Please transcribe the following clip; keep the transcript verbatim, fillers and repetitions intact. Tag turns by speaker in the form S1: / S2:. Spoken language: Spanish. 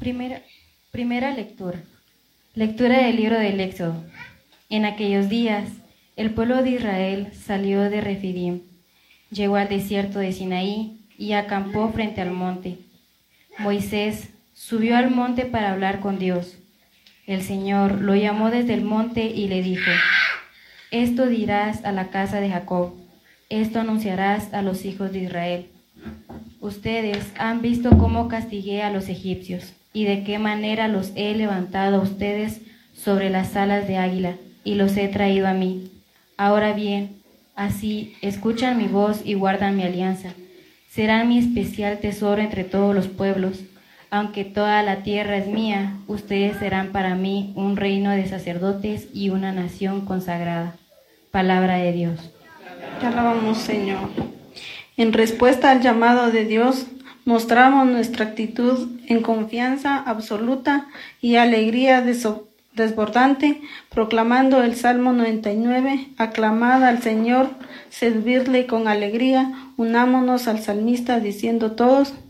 S1: Primera, primera lectura. Lectura del libro del Éxodo. En aquellos días, el pueblo de Israel salió de Refidim, llegó al desierto de Sinaí y acampó frente al monte. Moisés subió al monte para hablar con Dios. El Señor lo llamó desde el monte y le dijo: Esto dirás a la casa de Jacob, esto anunciarás a los hijos de Israel. Ustedes han visto cómo castigué a los egipcios y de qué manera los he levantado a ustedes sobre las alas de águila y los he traído a mí. Ahora bien, así escuchan mi voz y guardan mi alianza. Serán mi especial tesoro entre todos los pueblos. Aunque toda la tierra es mía, ustedes serán para mí un reino de sacerdotes y una nación consagrada. Palabra de Dios.
S2: Te alabamos, Señor. En respuesta al llamado de Dios, mostramos nuestra actitud en confianza absoluta y alegría desbordante, proclamando el Salmo noventa y nueve, aclamad al Señor, servirle con alegría, unámonos al salmista diciendo todos: